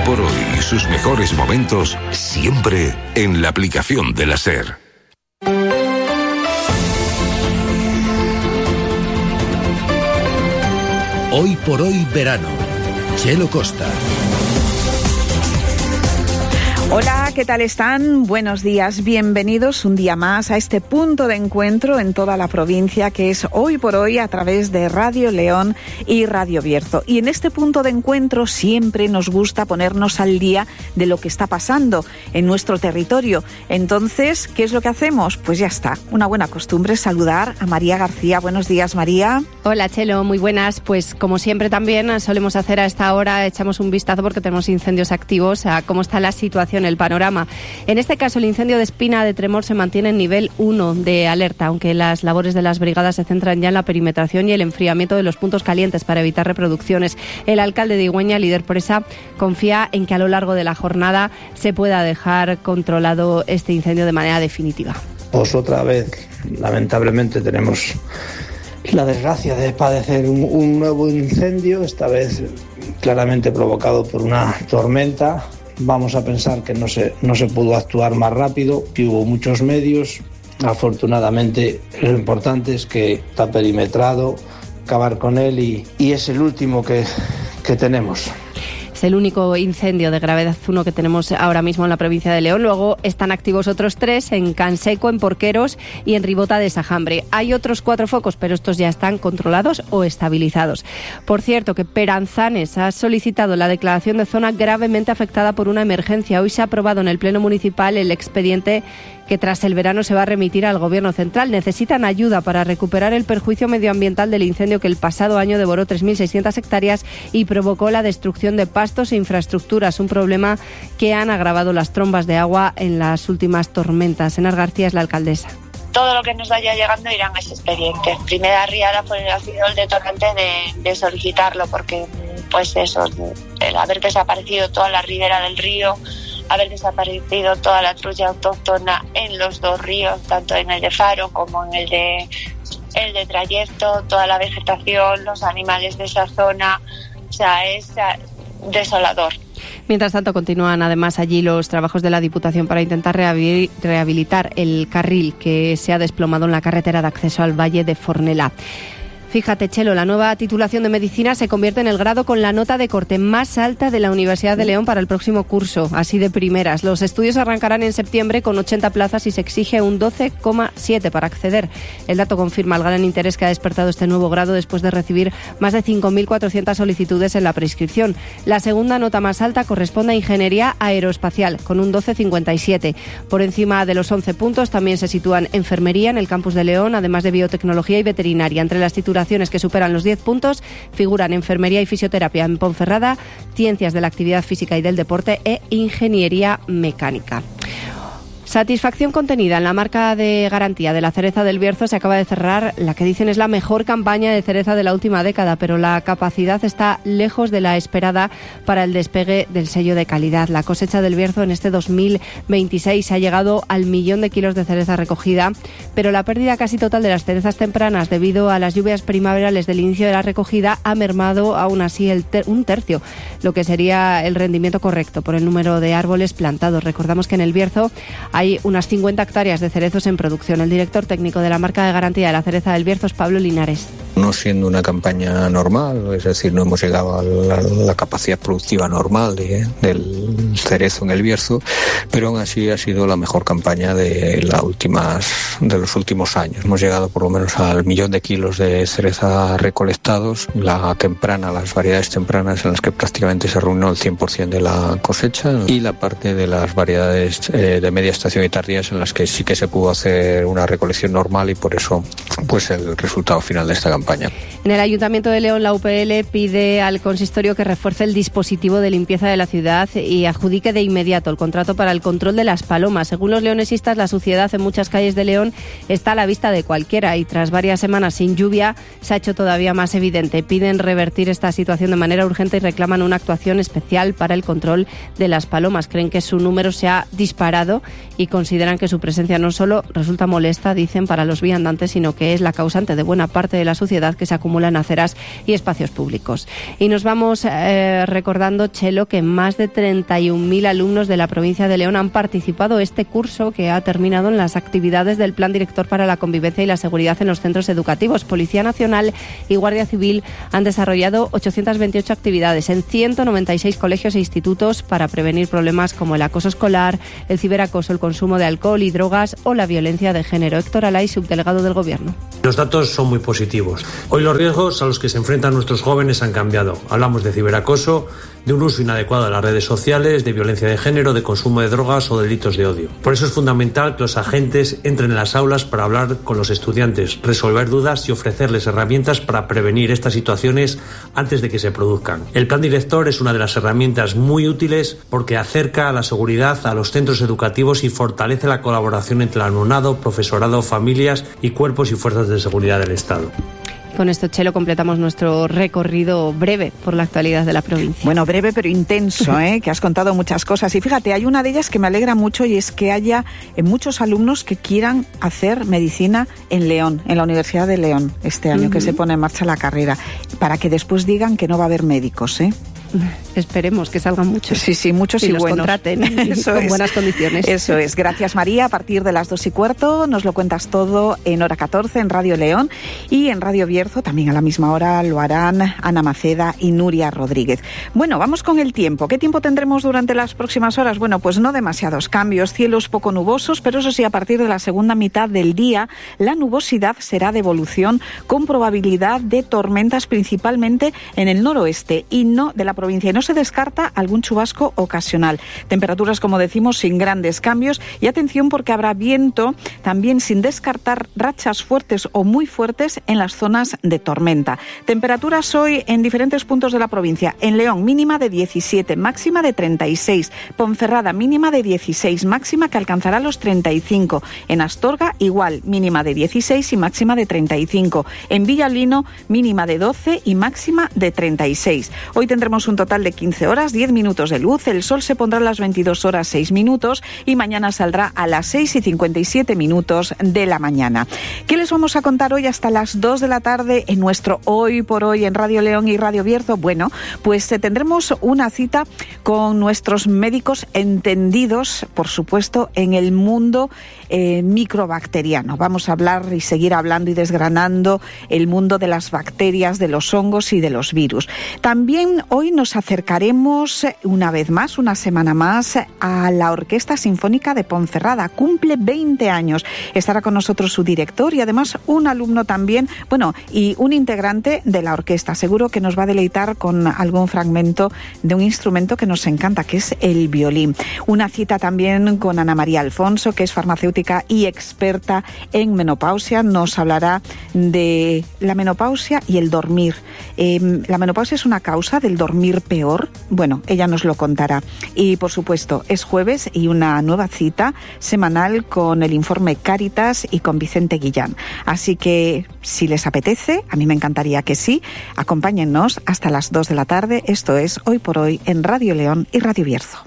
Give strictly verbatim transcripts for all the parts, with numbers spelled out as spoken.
por hoy y sus mejores momentos siempre en la aplicación de la SER. Hoy por hoy verano. Chelo Costa. Hola, ¿qué tal están? Buenos días, bienvenidos un día más a este punto de encuentro en toda la provincia que es Hoy por Hoy a través de Radio León y Radio Bierzo. Y en este punto de encuentro siempre nos gusta ponernos al día de lo que está pasando en nuestro territorio. Entonces, ¿qué es lo que hacemos? Pues ya está, una buena costumbre saludar a María García. Buenos días, María. Hola, Chelo, muy buenas. Pues como siempre también solemos hacer a esta hora, echamos un vistazo porque tenemos incendios activos a cómo está la situación, el panorama. En este caso, el incendio de Espina de Tremor se mantiene en nivel uno de alerta, aunque las labores de las brigadas se centran ya en la perimetración y el enfriamiento de los puntos calientes para evitar reproducciones. El alcalde de Igüeña, líder Presa, confía en que a lo largo de la jornada se pueda dejar controlado este incendio de manera definitiva. Pues otra vez, lamentablemente, tenemos la desgracia de padecer un, un nuevo incendio, esta vez claramente provocado por una tormenta. Vamos a pensar que no se, no se pudo actuar más rápido, que hubo muchos medios. Afortunadamente, lo importante es que está perimetrado, acabar con él y, y es el último que, que tenemos. Es el único incendio de gravedad uno que tenemos ahora mismo en la provincia de León. Luego están activos otros tres en Canseco, en Porqueros y en Ribota de Sajambre. Hay otros cuatro focos, pero estos ya están controlados o estabilizados. Por cierto, que Peranzanes ha solicitado la declaración de zona gravemente afectada por una emergencia. Hoy se ha aprobado en el Pleno Municipal el expediente que tras el verano se va a remitir al Gobierno central. Necesitan ayuda para recuperar el perjuicio medioambiental del incendio que el pasado año devoró tres mil seiscientas hectáreas y provocó la destrucción de pastos e infraestructuras, un problema que han agravado las trombas de agua en las últimas tormentas. Enar García es la alcaldesa. Todo lo que nos vaya llegando irá en ese expediente. Primera riada pues, ha sido el detonante de, de solicitarlo, porque pues eso, el haber desaparecido toda la ribera del río, haber desaparecido toda la trulla autóctona en los dos ríos, tanto en el de Faro como en el de el de Trayecto, toda la vegetación, los animales de esa zona, o sea, es desolador. Mientras tanto, continúan además allí los trabajos de la Diputación para intentar rehabilitar el carril que se ha desplomado en la carretera de acceso al Valle de Fornelá. Fíjate, Chelo, la nueva titulación de Medicina se convierte en el grado con la nota de corte más alta de la Universidad de León para el próximo curso, así de primeras. Los estudios arrancarán en septiembre con ochenta plazas y se exige un doce coma siete para acceder. El dato confirma el gran interés que ha despertado este nuevo grado después de recibir más de cinco mil cuatrocientas solicitudes en la preinscripción. La segunda nota más alta corresponde a Ingeniería Aeroespacial, con un doce coma cincuenta y siete. Por encima de los once puntos también se sitúan Enfermería en el campus de León, además de Biotecnología y Veterinaria. Entre las titulaciones que superan los diez puntos figuran Enfermería y Fisioterapia en Ponferrada, Ciencias de la Actividad Física y del Deporte e Ingeniería Mecánica. Satisfacción contenida en la marca de garantía de la cereza del Bierzo. Se acaba de cerrar la que dicen es la mejor campaña de cereza de la última década, pero la capacidad está lejos de la esperada para el despegue del sello de calidad. La cosecha del Bierzo en este dos mil veintiséis ha llegado al millón de kilos de cereza recogida, pero la pérdida casi total de las cerezas tempranas debido a las lluvias primaverales del inicio de la recogida ha mermado aún así el ter- un tercio, lo que sería el rendimiento correcto por el número de árboles plantados. Recordamos que en el Bierzo hay unas cincuenta hectáreas de cerezos en producción. El director técnico de la marca de garantía de la cereza del Bierzo es Pablo Linares. No siendo una campaña normal, es decir, no hemos llegado a la, la capacidad productiva normal de, del cerezo en el Bierzo, pero aún así ha sido la mejor campaña de, las últimas, de los últimos años. Hemos llegado por lo menos al millón de kilos de cereza recolectados, la temprana, las variedades tempranas en las que prácticamente se reunió el cien por ciento de la cosecha, y la parte de las variedades eh, de media estación y tardías en las que sí que se pudo hacer una recolección normal, y por eso pues el resultado final de esta campaña. En el Ayuntamiento de León, la U P L pide al consistorio que refuerce el dispositivo de limpieza de la ciudad y adjudique de inmediato el contrato para el control de las palomas. Según los leonesistas, la suciedad en muchas calles de León está a la vista de cualquiera y tras varias semanas sin lluvia se ha hecho todavía más evidente. Piden revertir esta situación de manera urgente y reclaman una actuación especial para el control de las palomas. Creen que su número se ha disparado y y consideran que su presencia no solo resulta molesta, dicen, para los viandantes, sino que es la causante de buena parte de la suciedad que se acumula en aceras y espacios públicos. Y nos vamos eh, recordando, Chelo, que más de treinta y un mil alumnos de la provincia de León han participado este curso que ha terminado en las actividades del Plan Director para la Convivencia y la Seguridad en los Centros Educativos. Policía Nacional y Guardia Civil han desarrollado ochocientas veintiocho actividades en ciento noventa y seis colegios e institutos para prevenir problemas como el acoso escolar, el ciberacoso, el consumo de alcohol y drogas o la violencia de género. Héctor Alay, subdelegado del Gobierno. Los datos son muy positivos. Hoy los riesgos a los que se enfrentan nuestros jóvenes han cambiado. Hablamos de ciberacoso, de un uso inadecuado de las redes sociales, de violencia de género, de consumo de drogas o delitos de odio. Por eso es fundamental que los agentes entren en las aulas para hablar con los estudiantes, resolver dudas y ofrecerles herramientas para prevenir estas situaciones antes de que se produzcan. El Plan Director es una de las herramientas muy útiles porque acerca a la seguridad a los centros educativos y fortalece la colaboración entre el alumnado, profesorado, familias y cuerpos y fuerzas de seguridad del Estado. Con esto, Chelo, completamos nuestro recorrido breve por la actualidad de la provincia. Bueno, breve pero intenso, ¿eh? Que has contado muchas cosas. Y fíjate, hay una de ellas que me alegra mucho y es que haya muchos alumnos que quieran hacer medicina en León, en la Universidad de León, este año uh-huh. que se pone en marcha la carrera, para que después digan que no va a haber médicos, ¿eh? Esperemos que salgan muchos. Sí, sí, muchos y, y los buenos. Contraten Eso con es. buenas condiciones. Eso es. Gracias, María. A partir de las dos y cuarto nos lo cuentas todo en Hora catorce en Radio León y en Radio Bierzo. También a la misma hora lo harán Ana Maceda y Nuria Rodríguez. Bueno, vamos con el tiempo. ¿Qué tiempo tendremos durante las próximas horas? Bueno, pues no demasiados cambios. Cielos poco nubosos, pero eso sí, a partir de la segunda mitad del día la nubosidad será de evolución con probabilidad de tormentas principalmente en el noroeste y no de la provincia. Y no se descarta algún chubasco ocasional. Temperaturas, como decimos, sin grandes cambios y atención porque habrá viento, también sin descartar rachas fuertes o muy fuertes en las zonas de tormenta. Temperaturas hoy en diferentes puntos de la provincia. En León, mínima de diecisiete, máxima de treinta y seis. Ponferrada, mínima de dieciséis, máxima que alcanzará los treinta y cinco. En Astorga, igual, mínima de dieciséis y máxima de treinta y cinco. En Villalino, mínima de doce y máxima de treinta y seis. Hoy tendremos un total de quince horas, diez minutos de luz. El sol se pondrá a las veintidós horas, seis minutos y mañana saldrá a las seis y cincuenta y siete minutos de la mañana. ¿Qué les vamos a contar hoy hasta las dos de la tarde en nuestro Hoy por Hoy en Radio León y Radio Bierzo? Bueno, pues eh, tendremos una cita con nuestros médicos entendidos, por supuesto, en el mundo eh, microbacteriano. Vamos a hablar y seguir hablando y desgranando el mundo de las bacterias, de los hongos y de los virus. También hoy nos acercaremos una vez más, una semana más, a la Orquesta Sinfónica de Ponferrada. Cumple veinte años. Estará con nosotros su director y además un alumno también, bueno, y un integrante de la orquesta. Seguro que nos va a deleitar con algún fragmento de un instrumento que nos encanta, que es el violín. Una cita también con Ana María Alfonso, que es farmacéutica y experta en menopausia. Nos hablará de la menopausia y el dormir. Eh, ¿La menopausia es una causa del dormir peor? Bueno, ella nos lo contará. Y por supuesto, es jueves y una nueva cita semanal con el informe Cáritas y con Vicente Guillán. Así que, si les apetece, a mí me encantaría que sí, acompáñennos hasta las dos de la tarde. Esto es Hoy por Hoy en Radio León y Radio Bierzo.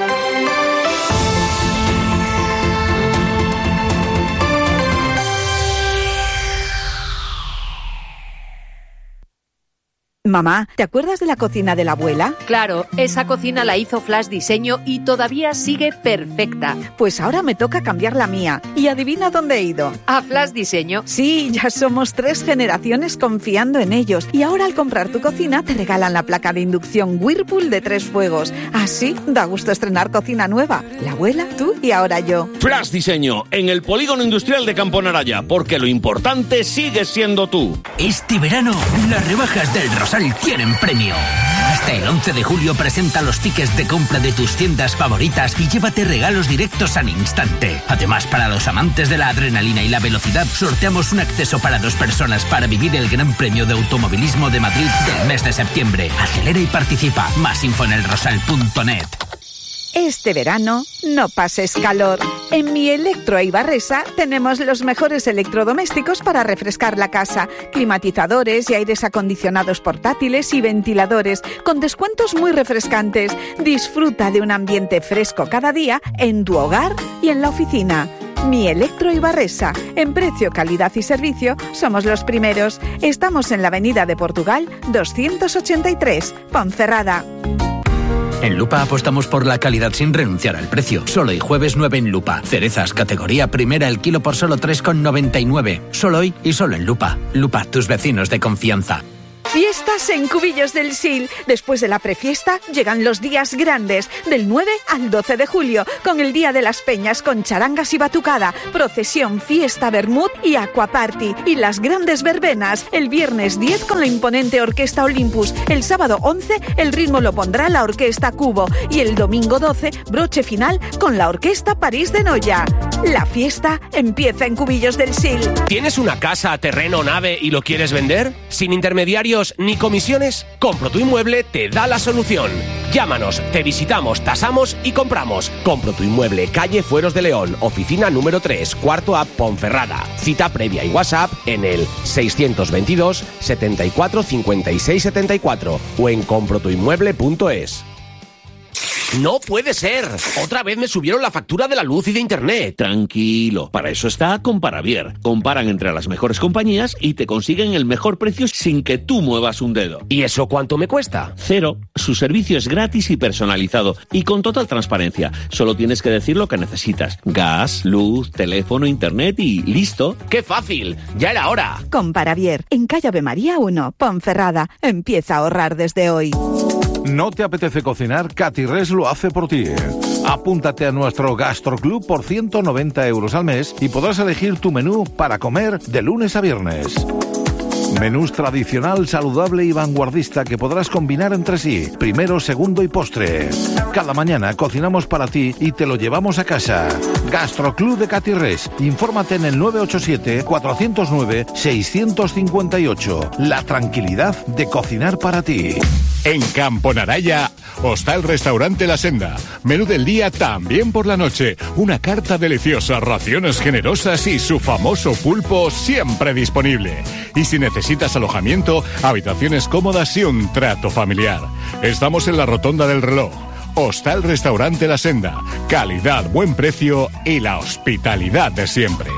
Mamá, ¿te acuerdas de la cocina de la abuela? Claro, esa cocina la hizo Flash Diseño y todavía sigue perfecta. Pues ahora me toca cambiar la mía. ¿Y adivina dónde he ido? ¿A Flash Diseño? Sí, ya somos tres generaciones confiando en ellos. Y ahora al comprar tu cocina te regalan la placa de inducción Whirlpool de tres fuegos. Así da gusto estrenar cocina nueva. La abuela, tú y ahora yo. Flash Diseño, en el Polígono Industrial de Campo Naraya, porque lo importante sigue siendo tú. Este verano, las rebajas del Rosal tienen premio. Hasta el once de julio presenta los tickets de compra de tus tiendas favoritas y llévate regalos directos al instante. Además, para los amantes de la adrenalina y la velocidad, sorteamos un acceso para dos personas para vivir el Gran Premio de Automovilismo de Madrid del mes de septiembre. Acelera y participa. Más info en el rosal punto net. Este verano no pases calor. En Mi Electro Ibarresa tenemos los mejores electrodomésticos para refrescar la casa, climatizadores y aires acondicionados portátiles y ventiladores, con descuentos muy refrescantes. Disfruta de un ambiente fresco cada día en tu hogar y en la oficina. Mi Electro Ibarresa. En precio, calidad y servicio somos los primeros. Estamos en la Avenida de Portugal doscientos ochenta y tres, Ponferrada. En Lupa apostamos por la calidad sin renunciar al precio. Solo hoy jueves nueve en Lupa. Cerezas categoría primera el kilo por solo tres con noventa y nueve. Solo hoy y solo en Lupa. Lupa, tus vecinos de confianza. Fiestas en Cubillos del Sil. Después de la prefiesta llegan los días grandes, del nueve al doce de julio, con el Día de las Peñas con charangas y batucada, procesión, fiesta, vermut y aquaparty, y las grandes verbenas. El viernes diez con la imponente Orquesta Olympus, el sábado once el ritmo lo pondrá la Orquesta Cubo y el domingo doce broche final con la Orquesta París de Noya. La fiesta empieza en Cubillos del Sil. ¿Tienes una casa, terreno, nave y lo quieres vender? Sin intermediarios ni comisiones, Compro tu Inmueble te da la solución. Llámanos, te visitamos, tasamos y compramos. Compro tu Inmueble, calle Fueros de León, oficina número tres, cuarto A, Ponferrada. Cita previa y WhatsApp en el seiscientos veintidós, setenta y cuatro, cincuenta y seis, setenta y cuatro o en compro tu inmueble punto es. ¡No puede ser! Otra vez me subieron la factura de la luz y de internet. Tranquilo, para eso está Comparavier. Comparan entre las mejores compañías y te consiguen el mejor precio sin que tú muevas un dedo. ¿Y eso cuánto me cuesta? Cero. Su servicio es gratis y personalizado y con total transparencia. Solo tienes que decir lo que necesitas. Gas, luz, teléfono, internet y listo. ¡Qué fácil! ¡Ya era hora! Comparavier, en calle Ave María uno, Ponferrada. Empieza a ahorrar desde hoy. ¿No te apetece cocinar? Catirres lo hace por ti. Apúntate a nuestro Gastroclub por ciento noventa euros al mes y podrás elegir tu menú para comer de lunes a viernes. Menús tradicional, saludable y vanguardista que podrás combinar entre sí, primero, segundo y postre. Cada mañana cocinamos para ti y te lo llevamos a casa. Gastroclub de Catirres. Infórmate en el nueve ocho siete, cuatro cero nueve, seis cinco ocho. La tranquilidad de cocinar para ti. En Campo Naraya, Hostal Restaurante La Senda. Menú del día también por la noche. Una carta deliciosa, raciones generosas y su famoso pulpo siempre disponible. Y si necesitas alojamiento, habitaciones cómodas y un trato familiar. Estamos en la Rotonda del Reloj. Hostal Restaurante La Senda. Calidad, buen precio y la hospitalidad de siempre.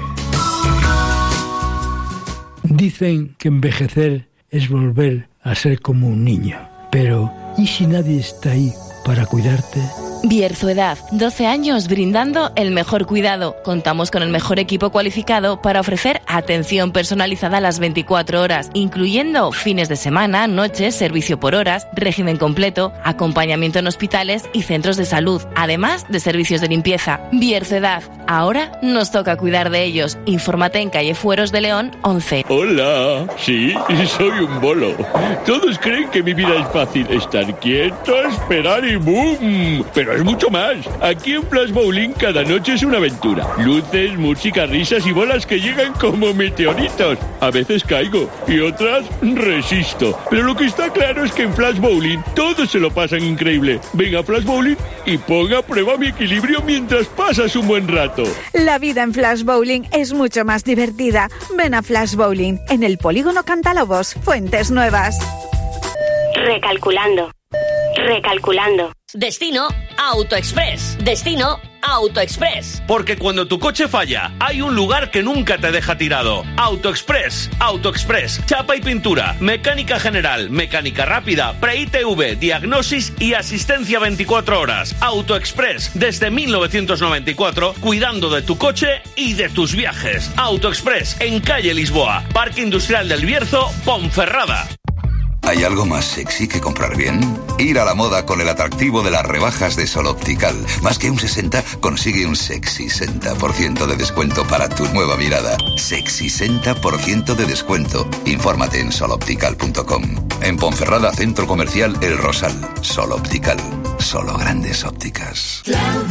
Dicen que envejecer es volver a ser como un niño. Pero, ¿y si nadie está ahí para cuidarte? Bierzo-Edad, doce años brindando el mejor cuidado. Contamos con el mejor equipo cualificado para ofrecer atención personalizada a las veinticuatro horas, incluyendo fines de semana, noches, servicio por horas, régimen completo, acompañamiento en hospitales y centros de salud, además de servicios de limpieza. Bierzo-Edad, ahora nos toca cuidar de ellos. Infórmate en calle Fueros de León once. Hola, sí, soy un bolo. Todos creen que mi vida es fácil, estar quieto, esperar y ¡boom! Pero es mucho más. Aquí en Flash Bowling cada noche es una aventura. Luces, música, risas y bolas que llegan como meteoritos. A veces caigo y otras resisto. Pero lo que está claro es que en Flash Bowling todos se lo pasan increíble. Ven a Flash Bowling y ponga a prueba mi equilibrio mientras pasas un buen rato. La vida en Flash Bowling es mucho más divertida. Ven a Flash Bowling en el Polígono Cantalobos, Fuentes Nuevas. Recalculando. Recalculando. Destino AutoExpress. Destino AutoExpress. Porque cuando tu coche falla, hay un lugar que nunca te deja tirado. AutoExpress. AutoExpress. Chapa y pintura. Mecánica general. Mecánica rápida. Pre-I T V. Diagnosis y asistencia veinticuatro horas. AutoExpress. Desde mil novecientos noventa y cuatro, cuidando de tu coche y de tus viajes. AutoExpress. En calle Lisboa. Parque Industrial del Bierzo, Ponferrada. ¿Hay algo más sexy que comprar bien? Ir a la moda con el atractivo de las rebajas de Sol Optical. Más que un sesenta, consigue un sexy sesenta por ciento de descuento para tu nueva mirada. Sexy sesenta por ciento de descuento. Infórmate en sol optical punto com. En Ponferrada, Centro Comercial El Rosal. Sol Optical. solo Grandes Ópticas.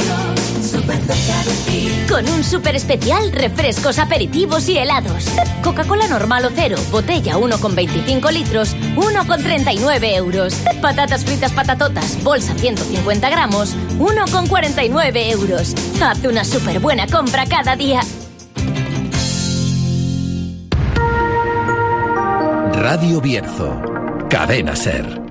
Con un super especial, refrescos, aperitivos y helados. Coca-Cola normal o cero, botella uno con veinticinco litros, uno con treinta y nueve euros. Patatas fritas patatotas, bolsa ciento cincuenta gramos, uno con cuarenta y nueve euros. Haz una súper buena compra cada día. Radio Bierzo, Cadena Ser.